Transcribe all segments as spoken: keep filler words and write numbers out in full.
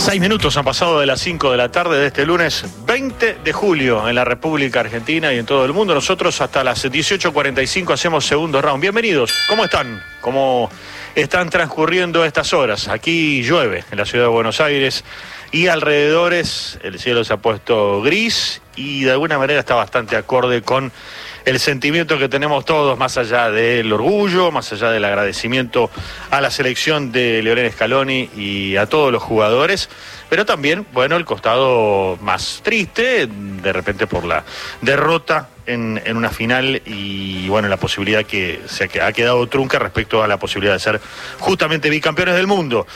Seis minutos han pasado de las cinco de la tarde de este lunes veinte de julio en la República Argentina y en todo el mundo. Nosotros hasta las dieciocho cuarenta y cinco hacemos segundo round. Bienvenidos. ¿Cómo están? ¿Cómo están transcurriendo estas horas? Aquí llueve en la ciudad de Buenos Aires y alrededores el cielo se ha puesto gris y de alguna manera está bastante acorde con el sentimiento que tenemos todos, más allá del orgullo, más allá del agradecimiento a la selección de Lionel Scaloni y a todos los jugadores, pero también, bueno, el costado más triste, de repente por la derrota en, en una final y, bueno, la posibilidad que se ha quedado trunca respecto a la posibilidad de ser justamente bicampeones del mundo.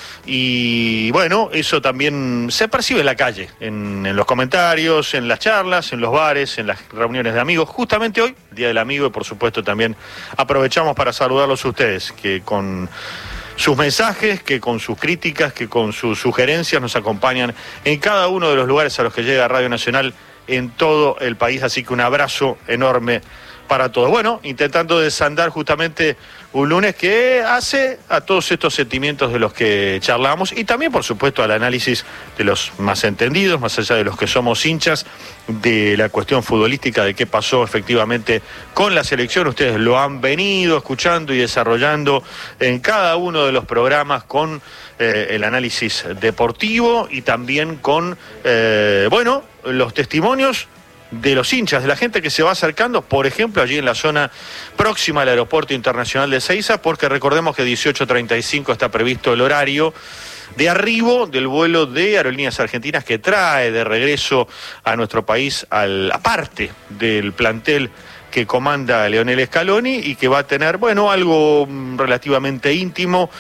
Y, bueno, eso también se percibe en la calle, en, en los comentarios, en las charlas, en los bares, en las reuniones de amigos. Justamente hoy, Día del Amigo, y por supuesto también aprovechamos para saludarlos a ustedes, que con sus mensajes, que con sus críticas, que con sus sugerencias nos acompañan en cada uno de los lugares a los que llega Radio Nacional en todo el país, así que un abrazo enorme para todos. Bueno, intentando desandar justamente un lunes que hace a todos estos sentimientos de los que charlamos y también, por supuesto, al análisis de los más entendidos, más allá de los que somos hinchas, de la cuestión futbolística, de qué pasó efectivamente con la selección. Ustedes lo han venido escuchando y desarrollando en cada uno de los programas con eh, el análisis deportivo y también con, eh, bueno, los testimonios de los hinchas, de la gente que se va acercando, por ejemplo, allí en la zona próxima al Aeropuerto Internacional de Ezeiza, porque recordemos que dieciocho treinta y cinco está previsto el horario de arribo del vuelo de Aerolíneas Argentinas que trae de regreso a nuestro país al aparte del plantel que comanda Lionel Scaloni y que va a tener, bueno, algo relativamente íntimo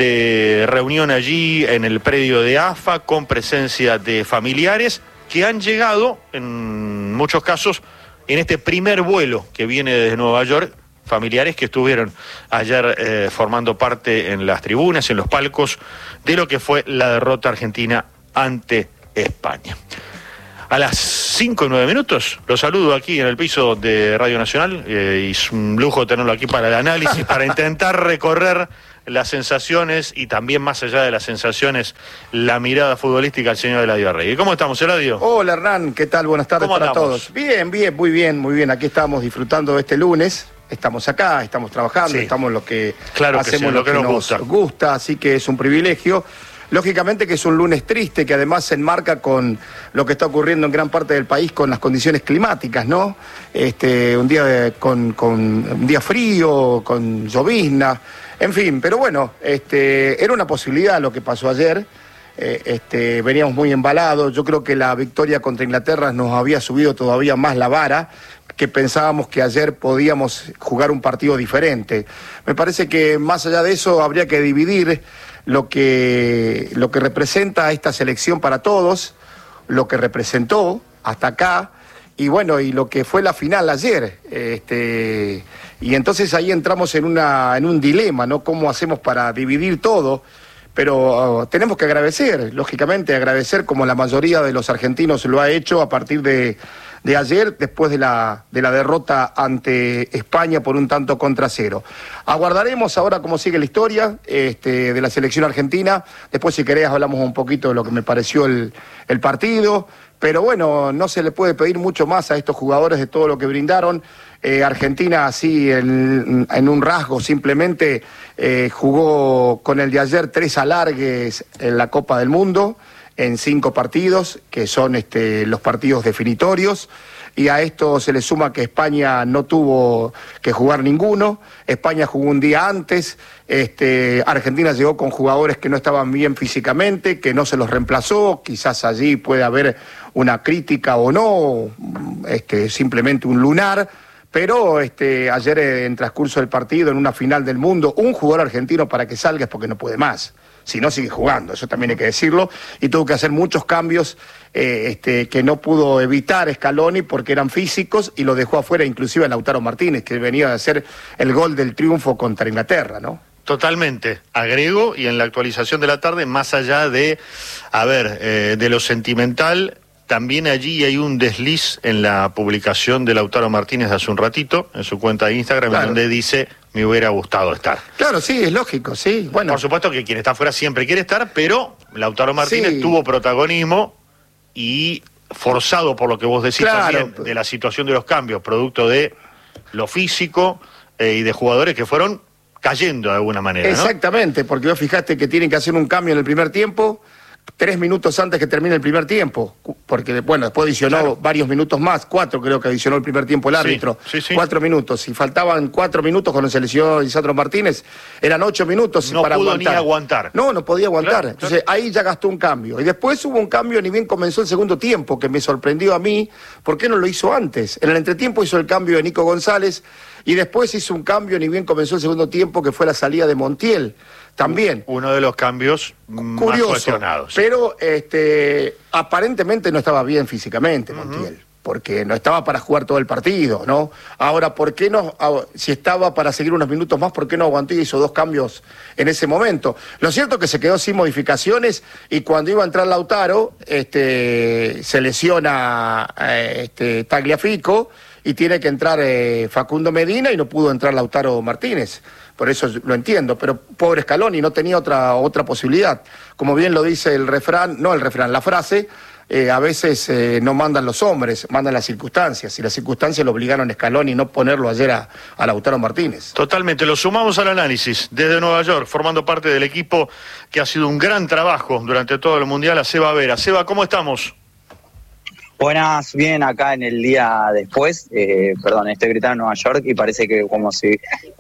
de reunión allí en el predio de A F A con presencia de familiares que han llegado, en muchos casos, en este primer vuelo que viene desde Nueva York, familiares que estuvieron ayer eh, formando parte en las tribunas, en los palcos, de lo que fue la derrota argentina ante España. A las cinco y nueve minutos, los saludo aquí en el piso de Radio Nacional, eh, y es un lujo tenerlo aquí para el análisis, para intentar recorrer las sensaciones y también más allá de las sensaciones, la mirada futbolística al señor Eladio Rey. ¿Cómo estamos, Eladio? Hola, Hernán, ¿qué tal? Buenas tardes para andamos? todos. Bien, bien, muy bien, muy bien. Aquí estamos disfrutando de este lunes. Estamos acá, estamos trabajando, sí, estamos lo que claro que hacemos, sí, lo que, que nos gusta. gusta, así que es un privilegio. Lógicamente que es un lunes triste, que además se enmarca con lo que está ocurriendo en gran parte del país con las condiciones climáticas, ¿no? Este, un día de, con, con un día frío, con llovizna, en fin, pero bueno, este, era una posibilidad lo que pasó ayer. Eh, este, veníamos muy embalados. Yo creo que la victoria contra Inglaterra nos había subido todavía más la vara, que pensábamos que ayer podíamos jugar un partido diferente. Me parece que más allá de eso habría que dividir lo que, lo que representa esta selección para todos, lo que representó hasta acá, y bueno, y lo que fue la final ayer. Este, y entonces ahí entramos en, una, en un dilema, ¿no? ¿Cómo hacemos para dividir todo? Pero uh, tenemos que agradecer, lógicamente, agradecer como la mayoría de los argentinos lo ha hecho a partir de, de ayer, después de la, de la derrota ante España por un tanto contra cero. Aguardaremos ahora cómo sigue la historia este, de la selección argentina. Después, si querés, hablamos un poquito de lo que me pareció el, el partido. Pero bueno, no se le puede pedir mucho más a estos jugadores de todo lo que brindaron. Eh, Argentina, así en, en un rasgo, simplemente eh, jugó con el de ayer tres alargues en la Copa del Mundo, en cinco partidos, que son este, los partidos definitorios. Y a esto se le suma que España no tuvo que jugar ninguno. España jugó un día antes. Este, Argentina llegó con jugadores que no estaban bien físicamente, que no se los reemplazó. Quizás allí puede haber una crítica o no, este, simplemente un lunar. Pero este, ayer en transcurso del partido, en una final del mundo, un jugador argentino para que salga es porque no puede más. Si no, sigue jugando, eso también hay que decirlo, y tuvo que hacer muchos cambios eh, este, que no pudo evitar Scaloni porque eran físicos y lo dejó afuera inclusive a Lautaro Martínez, que venía a hacer el gol del triunfo contra Inglaterra, ¿no? Totalmente, agrego, y en la actualización de la tarde, más allá de, a ver, eh, de lo sentimental, también allí hay un desliz en la publicación de Lautaro Martínez de hace un ratito, en su cuenta de Instagram, claro, donde dice me hubiera gustado estar. Claro, sí, es lógico, sí. Bueno. Por supuesto que quien está afuera siempre quiere estar, pero Lautaro Martínez sí. tuvo protagonismo y forzado por lo que vos decís claro. también, de la situación de los cambios, producto de lo físico eh, y de jugadores que fueron cayendo de alguna manera, ¿no? Exactamente, porque vos fijaste que tienen que hacer un cambio en el primer tiempo, tres minutos antes que termine el primer tiempo, porque, bueno, después adicionó claro. varios minutos más, cuatro creo que adicionó el primer tiempo el árbitro, sí, sí, sí. cuatro minutos, y faltaban cuatro minutos cuando se lesionó Lisandro Martínez, eran ocho minutos no para pudo aguantar. ni aguantar. No, no podía aguantar, claro, entonces claro. ahí ya gastó un cambio, y después hubo un cambio, ni bien comenzó el segundo tiempo, que me sorprendió a mí, ¿por qué no lo hizo antes? En el entretiempo hizo el cambio de Nico González, y después hizo un cambio, ni bien comenzó el segundo tiempo, que fue la salida de Montiel, también. Uno de los cambios curioso, más cuestionados. Sí. Pero este, aparentemente no estaba bien físicamente, uh-huh. Montiel, porque no estaba para jugar todo el partido, ¿no? Ahora, ¿por qué no, si estaba para seguir unos minutos más, por qué no aguantó y hizo dos cambios en ese momento? Lo cierto es que se quedó sin modificaciones y cuando iba a entrar Lautaro, este, se lesiona este, Tagliafico, y tiene que entrar eh, Facundo Medina y no pudo entrar Lautaro Martínez. Por eso lo entiendo, pero pobre Scaloni, no tenía otra, otra posibilidad. Como bien lo dice el refrán, no el refrán, la frase, eh, a veces eh, no mandan los hombres, mandan las circunstancias. Y las circunstancias lo obligaron a Scaloni no ponerlo ayer a, a Lautaro Martínez. Totalmente, lo sumamos al análisis desde Nueva York, formando parte del equipo que ha sido un gran trabajo durante todo el Mundial, a Seba Vera. Seba, ¿cómo estamos? Buenas, bien, acá en el día después, eh, perdón, estoy gritando en Nueva York y parece que como si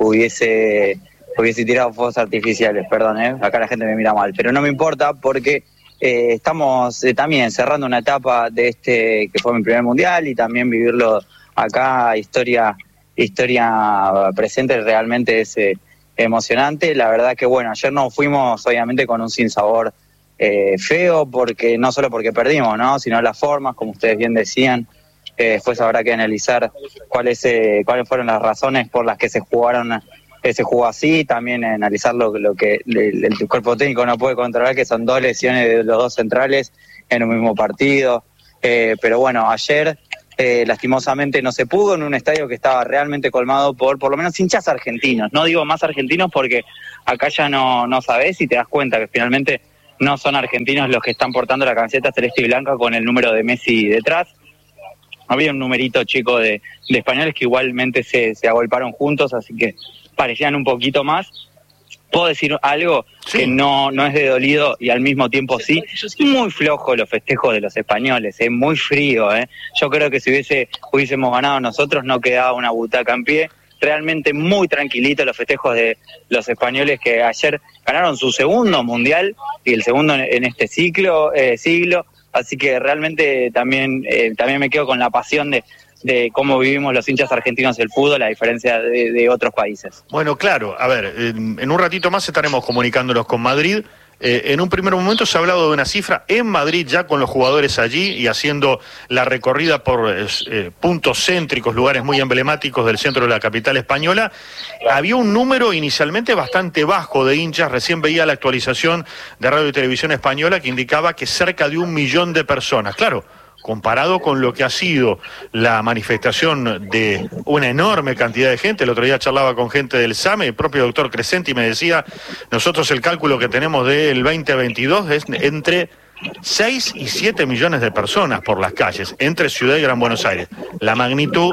hubiese hubiese tirado fuegos artificiales, perdón, eh, acá la gente me mira mal, pero no me importa porque eh, estamos eh, también cerrando una etapa de este que fue mi primer mundial y también vivirlo acá, historia historia presente, realmente es eh, emocionante. La verdad que bueno, ayer nos fuimos obviamente con un sinsabor Eh, feo, porque no solo porque perdimos, ¿no? Sino las formas, como ustedes bien decían. Eh, después habrá que analizar cuáles eh, cuáles fueron las razones por las que se jugaron eh, se jugó así, también analizar lo, lo que el, el cuerpo técnico no puede controlar, que son dos lesiones de los dos centrales en un mismo partido. Eh, pero bueno, ayer eh, lastimosamente no se pudo en un estadio que estaba realmente colmado por por lo menos hinchas argentinos. No digo más argentinos porque acá ya no, no sabés y te das cuenta que finalmente no son argentinos los que están portando la camiseta celeste y blanca con el número de Messi detrás. Había un numerito chico de, de españoles que igualmente se, se agolparon juntos, así que parecían un poquito más. ¿Puedo decir algo? Sí. Que no, no es de dolido y al mismo tiempo sí? Muy flojo los festejos de los españoles, es ¿eh? Muy frío. ¿eh? Yo creo que si hubiese hubiésemos ganado nosotros no quedaba una butaca en pie. Realmente muy tranquilito los festejos de los españoles que ayer ganaron su segundo mundial y el segundo en este ciclo eh, siglo, así que realmente también eh, también me quedo con la pasión de, de cómo vivimos los hinchas argentinos el fútbol a diferencia de, de otros países. Bueno, claro, a ver, en, en un ratito más estaremos comunicándonos con Madrid. Eh, en un primer momento se ha hablado de una cifra en Madrid ya con los jugadores allí y haciendo la recorrida por eh, puntos céntricos, lugares muy emblemáticos del centro de la capital española. Había un número inicialmente bastante bajo de hinchas, recién veía la actualización de Radio y Televisión Española que indicaba que cerca de un millón de personas. Claro, comparado con lo que ha sido la manifestación de una enorme cantidad de gente. El otro día charlaba con gente del S A M E, el propio doctor Crescenti me decía, nosotros el cálculo que tenemos del veinte veintidós es entre seis y siete millones de personas por las calles, entre Ciudad y Gran Buenos Aires. La magnitud,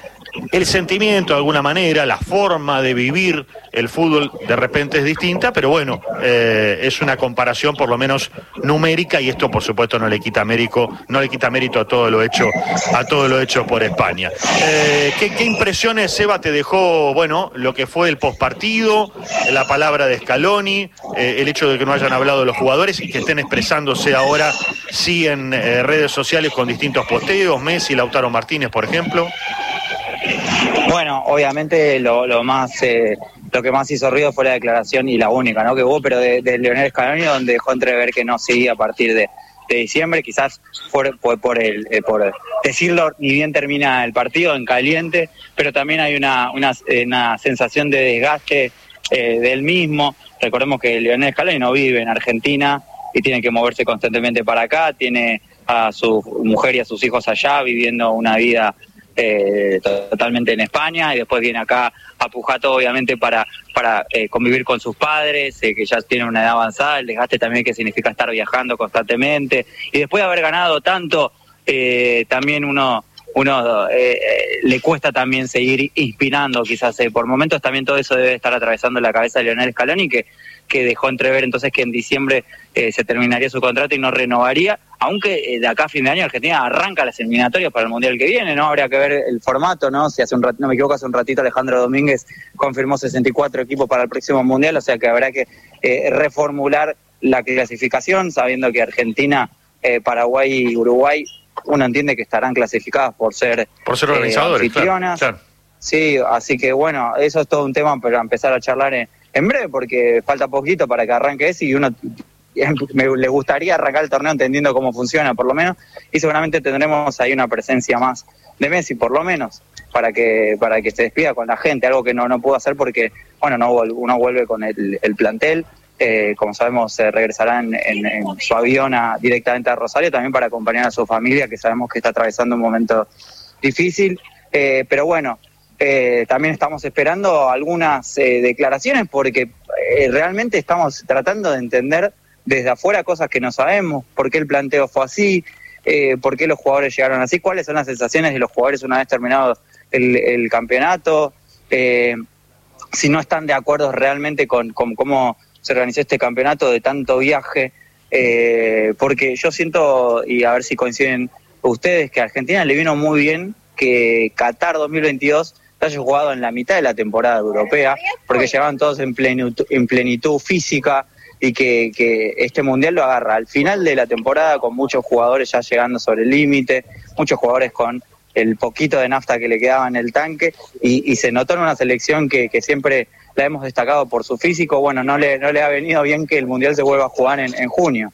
el sentimiento de alguna manera, la forma de vivir el fútbol de repente es distinta, pero bueno, eh, es una comparación por lo menos numérica y esto por supuesto no le quita mérito, no le quita mérito a todo lo hecho, a todo lo hecho por España. Eh, ¿qué, ¿Qué impresiones, Seba, te dejó, bueno, lo que fue el postpartido, la palabra de Scaloni, eh, el hecho de que no hayan hablado los jugadores y que estén expresándose ahora sí en eh, redes sociales con distintos posteos, Messi, Lautaro Martínez, por ejemplo? Bueno, obviamente lo, lo más eh, lo que más hizo ruido fue la declaración y la única, ¿no? Que hubo, pero de, de Lionel Scaloni, donde dejó entrever que no seguía a partir de, de diciembre, quizás fue, fue por el eh, por decirlo ni bien termina el partido en caliente, pero también hay una una, una sensación de desgaste eh, del mismo. Recordemos que Lionel Scaloni no vive en Argentina y tiene que moverse constantemente para acá, tiene a su mujer y a sus hijos allá viviendo una vida eh, totalmente en España, y después viene acá a Pujato obviamente para, para eh, convivir con sus padres, eh, que ya tienen una edad avanzada, el desgaste también que significa estar viajando constantemente, y después de haber ganado tanto, eh, también uno... uno eh, eh, le cuesta también seguir inspirando, quizás eh, por momentos también todo eso debe estar atravesando la cabeza de Lionel Scaloni, que, que dejó entrever entonces que en diciembre eh, se terminaría su contrato y no renovaría, aunque eh, de acá a fin de año Argentina arranca las eliminatorias para el Mundial que viene, ¿no? Habría que ver el formato, ¿no? Si hace un rat- no me equivoco, hace un ratito Alejandro Domínguez confirmó sesenta y cuatro equipos para el próximo Mundial, o sea que habrá que eh, reformular la clasificación, sabiendo que Argentina, eh, Paraguay y Uruguay uno entiende que estarán clasificadas por ser, por ser organizadores, eh, anfitrionas. Claro, claro. Sí, así que bueno, eso es todo un tema para empezar a charlar en, en breve, porque falta poquito para que arranque ese y uno me, le gustaría arrancar el torneo entendiendo cómo funciona, por lo menos, y seguramente tendremos ahí una presencia más de Messi, por lo menos, para que para que se despida con la gente, algo que no, no pudo hacer porque, bueno, no uno vuelve con el, el plantel. Eh, como sabemos, se eh, regresará en, en, en su avión a, directamente a Rosario, también para acompañar a su familia, que sabemos que está atravesando un momento difícil. Eh, pero bueno, eh, también estamos esperando algunas eh, declaraciones, porque eh, realmente estamos tratando de entender desde afuera cosas que no sabemos, por qué el planteo fue así, eh, por qué los jugadores llegaron así, cuáles son las sensaciones de los jugadores una vez terminado el, el campeonato, eh, si no están de acuerdo realmente con, con cómo se organizó este campeonato de tanto viaje, eh, porque yo siento, y a ver si coinciden ustedes, que a Argentina le vino muy bien que Qatar dos mil veintidós se haya jugado en la mitad de la temporada europea, porque llegaban todos en plenitud, en plenitud física, y que, que este mundial lo agarra al final de la temporada con muchos jugadores ya llegando sobre el límite, muchos jugadores con el poquito de nafta que le quedaba en el tanque, y, y se notó en una selección que, que siempre la hemos destacado por su físico. Bueno, no le no le ha venido bien que el Mundial se vuelva a jugar en, en junio.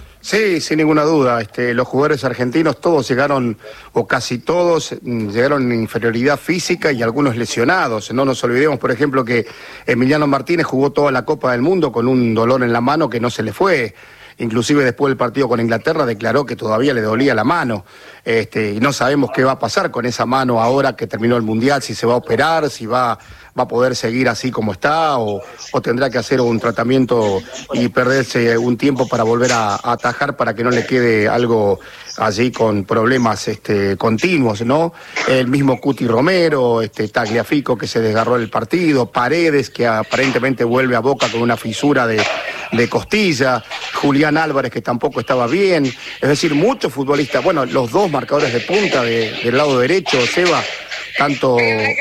Sí, sin ninguna duda. Este, los jugadores argentinos todos llegaron, o casi todos, llegaron en inferioridad física y algunos lesionados. No nos olvidemos, por ejemplo, que Emiliano Martínez jugó toda la Copa del Mundo con un dolor en la mano que no se le fue. Inclusive después del partido con Inglaterra declaró que todavía le dolía la mano. Este, y no sabemos qué va a pasar con esa mano ahora que terminó el Mundial, si se va a operar, si va, va a poder seguir así como está, o, o tendrá que hacer un tratamiento y perderse un tiempo para volver a, a atajar para que no le quede algo allí con problemas este, continuos, ¿no? El mismo Cuti Romero, este, Tagliafico que se desgarró el partido, Paredes que aparentemente vuelve a Boca con una fisura de, de costilla, Julián Álvarez que tampoco estaba bien, es decir, muchos futbolistas, bueno, los dos marcadores de punta de, del lado derecho, Seba, tanto,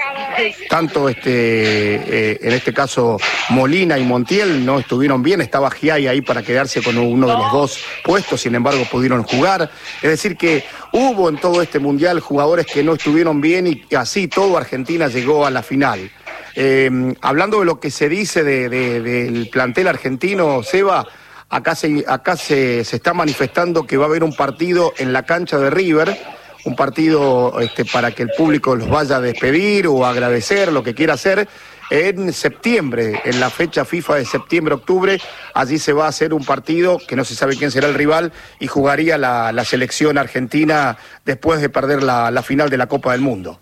tanto este, eh, en este caso Molina y Montiel no estuvieron bien, estaba Giai ahí para quedarse con uno de los dos puestos, sin embargo pudieron jugar, es decir que hubo en todo este mundial jugadores que no estuvieron bien y así todo Argentina llegó a la final. Eh, hablando de lo que se dice de, de, del plantel argentino, Seba, acá se, acá se, se está manifestando que va a haber un partido en la cancha de River, un partido este, para que el público los vaya a despedir o agradecer, lo que quiera hacer, en septiembre, en la fecha FIFA de septiembre-octubre, allí se va a hacer un partido que no se sabe quién será el rival y jugaría la, la selección argentina después de perder la, la final de la Copa del Mundo.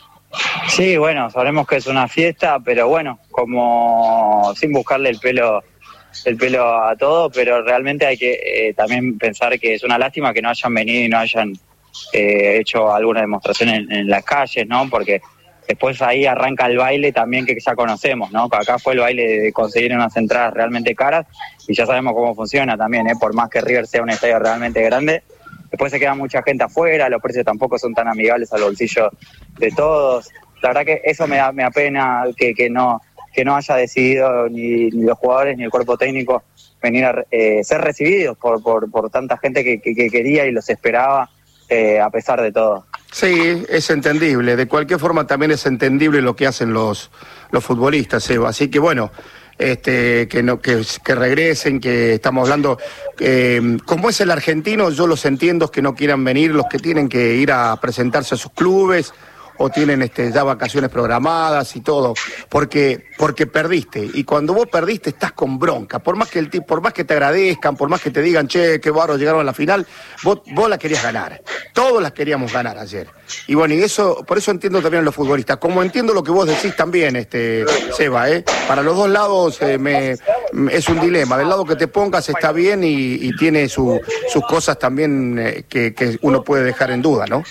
Sí, bueno, sabemos que es una fiesta, pero bueno, como sin buscarle el pelo el pelo a todo, pero realmente hay que eh, también pensar que es una lástima que no hayan venido y no hayan eh, hecho alguna demostración en, en las calles, ¿no? Porque después ahí arranca el baile también que ya conocemos, ¿no? Acá fue el baile de conseguir unas entradas realmente caras y ya sabemos cómo funciona también, ¿eh? Por más que River sea un estadio realmente grande, después se queda mucha gente afuera, los precios tampoco son tan amigables al bolsillo de todos. La verdad que eso me da, me apena que, que no que no haya decidido ni, ni los jugadores ni el cuerpo técnico venir a eh, ser recibidos por, por, por tanta gente que, que, que quería y los esperaba, eh, a pesar de todo. Sí, es entendible. De cualquier forma también es entendible lo que hacen los, los futbolistas, Eva. Así que bueno, este, que, no, que, que regresen, que estamos hablando... Eh, como es el argentino, yo los entiendo que no quieran venir, los que tienen que ir a presentarse a sus clubes o tienen este, ya vacaciones programadas y todo, porque, porque perdiste. Y cuando vos perdiste estás con bronca, por más que el por más que te agradezcan, por más que te digan, che, qué barro, llegaron a la final, vos, vos la querías ganar. Todos las queríamos ganar ayer. Y bueno, y eso, por eso entiendo también a los futbolistas, como entiendo lo que vos decís también, este, Seba, ¿eh? Para los dos lados eh, me, es un dilema. Del lado que te pongas está bien y, y tiene su, sus cosas también eh, que, que uno puede dejar en duda, ¿no?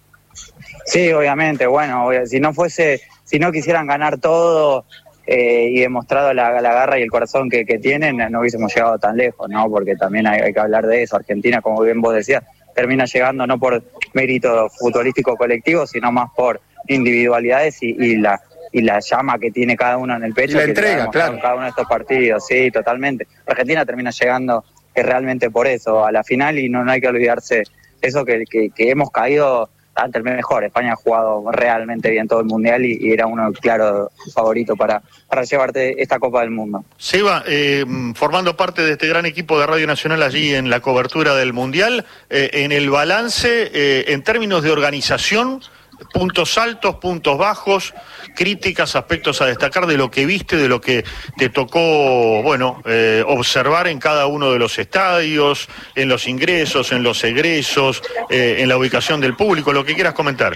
Sí, obviamente, bueno, si no fuese, si no quisieran ganar todo eh, y demostrado la, la garra y el corazón que, que tienen, no hubiésemos llegado tan lejos, ¿no? Porque también hay, hay que hablar de eso. Argentina, como bien vos decías, termina llegando no por mérito futbolístico colectivo, sino más por individualidades y, y la y la llama que tiene cada uno en el pecho. Y la que entrega, claro. En cada uno de estos partidos, sí, totalmente. Argentina termina llegando es realmente por eso a la final y no, no hay que olvidarse eso que, que, que hemos caído ante el mejor. España ha jugado realmente bien todo el Mundial y, y era uno claro favorito para, para llevarte esta Copa del Mundo. Seba, eh, formando parte de este gran equipo de Radio Nacional allí en la cobertura del Mundial, eh, en el balance, eh, en términos de organización, puntos altos, puntos bajos, críticas, aspectos a destacar de lo que viste, de lo que te tocó, bueno, eh, observar en cada uno de los estadios, en los ingresos, en los egresos, eh, en la ubicación del público, lo que quieras comentar.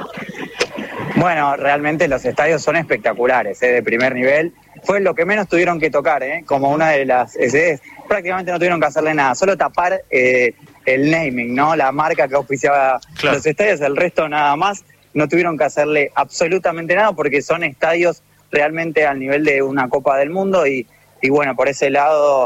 Bueno, realmente los estadios son espectaculares, ¿eh? De primer nivel. Fue lo que menos tuvieron que tocar, ¿eh? Como una de las S Es. Prácticamente no tuvieron que hacerle nada, solo tapar eh, el naming, ¿no? La marca que auspiciaba claro. Los estadios, el resto nada más. No tuvieron que hacerle absolutamente nada porque son estadios realmente al nivel de una Copa del Mundo y, y bueno, por ese lado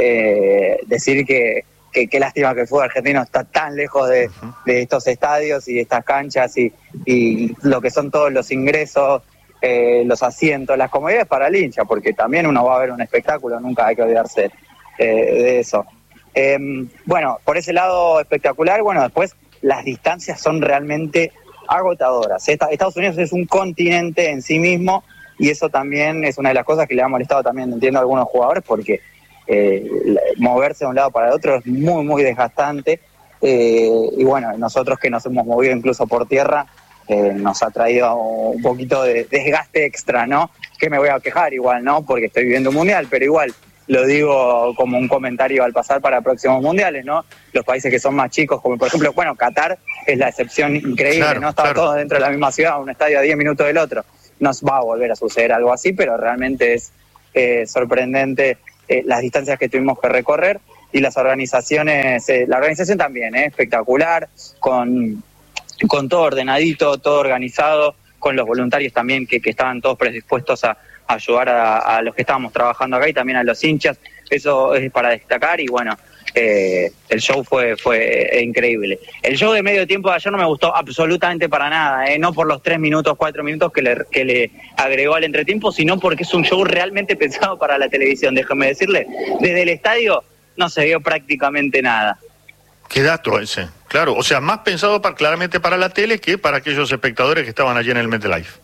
eh, decir que que qué lástima que el fútbol argentino está tan lejos de, de estos estadios y de estas canchas y, y lo que son todos los ingresos, eh, los asientos, las comodidades para el hincha, porque también uno va a ver un espectáculo, nunca hay que olvidarse eh, de eso. Eh, bueno, por ese lado espectacular, bueno, después las distancias son realmente agotadoras. Estados Unidos es un continente en sí mismo y eso también es una de las cosas que le ha molestado también, entiendo, a algunos jugadores, porque eh, moverse de un lado para el otro es muy, muy desgastante eh, y bueno, nosotros que nos hemos movido incluso por tierra, eh, nos ha traído un poquito de desgaste extra, ¿no? Que me voy a quejar igual, ¿no? Porque estoy viviendo un mundial, pero igual lo digo como un comentario al pasar para próximos mundiales, ¿no? Los países que son más chicos, como por ejemplo, bueno, Qatar es la excepción increíble, claro, ¿no? Estaba claro. Todos dentro de la misma ciudad, un estadio a diez minutos del otro. Nos va a volver a suceder algo así, pero realmente es eh, sorprendente eh, las distancias que tuvimos que recorrer y las organizaciones, eh, la organización también, eh, espectacular, con, con todo ordenadito, todo organizado, con los voluntarios también que, que estaban todos predispuestos a ayudar a, a los que estábamos trabajando acá y también a los hinchas. Eso es para destacar y bueno, eh, el show fue fue increíble. El show de medio tiempo de ayer no me gustó absolutamente para nada, eh, no por los tres minutos, cuatro minutos que le, que le agregó al entretiempo, sino porque es un show realmente pensado para la televisión. Déjame decirle, desde el estadio no se vio prácticamente nada. Qué dato ese, claro, o sea, más pensado para, claramente para la tele que para aquellos espectadores que estaban allí en el MetLife.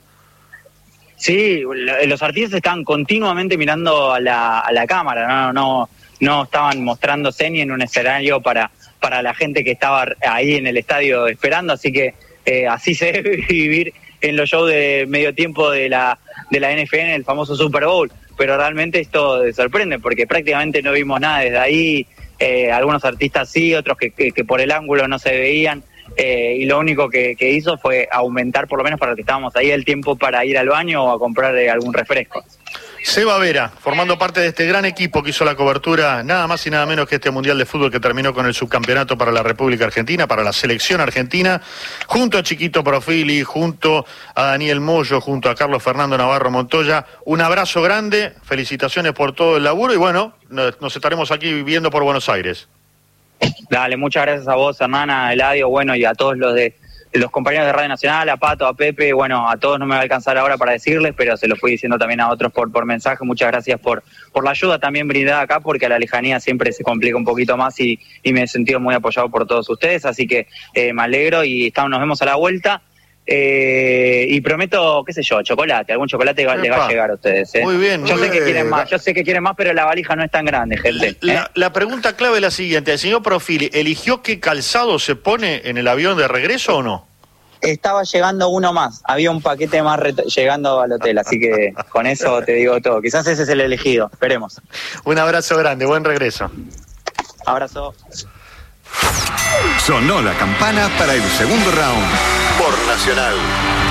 Sí, los artistas estaban continuamente mirando a la, a la cámara, no, no, no estaban mostrándose ni en un escenario para, para la gente que estaba ahí en el estadio esperando, así que eh, así se debe vivir en los shows de medio tiempo de la, de la N F L, el famoso Super Bowl, pero realmente esto sorprende porque prácticamente no vimos nada desde ahí, eh, algunos artistas sí, otros que, que, que por el ángulo no se veían. Eh, y lo único que, que hizo fue aumentar, por lo menos para los que estábamos ahí, el tiempo para ir al baño o a comprar eh, algún refresco. Seba Vera, formando parte de este gran equipo que hizo la cobertura, nada más y nada menos que este Mundial de Fútbol que terminó con el subcampeonato para la República Argentina, para la selección argentina, junto a Chiquito Profili, junto a Daniel Moyo, junto a Carlos Fernando Navarro Montoya. Un abrazo grande, felicitaciones por todo el laburo y bueno, nos estaremos aquí viendo por Buenos Aires. Dale, muchas gracias a vos, hermana, Eladio, bueno, y a todos los de los compañeros de Radio Nacional, a Pato, a Pepe, bueno, a todos no me va a alcanzar ahora para decirles, pero se lo fui diciendo también a otros por por mensaje. Muchas gracias por por la ayuda también brindada acá, porque a la lejanía siempre se complica un poquito más y, y me he sentido muy apoyado por todos ustedes, así que eh, me alegro y estamos, nos vemos a la vuelta. Eh, y prometo, qué sé yo, chocolate, algún chocolate va, le va a llegar a ustedes. ¿eh? Muy bien. Yo muy sé bien. que quieren más, yo sé que quieren más, pero la valija no es tan grande, gente. ¿eh? La, la pregunta clave es la siguiente, el señor Profili, ¿eligió qué calzado se pone en el avión de regreso o no? estaba llegando uno más, había un paquete más llegando al hotel, así que con eso te digo todo. Quizás ese es el elegido, esperemos. Un abrazo grande, buen regreso. Abrazo. Sonó la campana para el segundo round por Nacional.